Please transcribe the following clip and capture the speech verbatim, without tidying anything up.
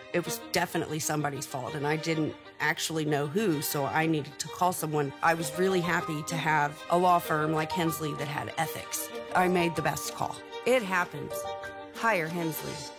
It was definitely somebody's fault, and I didn't actually know who, so I needed to call someone. I was really happy to have a law firm like Hensley that had ethics. I made the best call. It happens. Hire Hensley.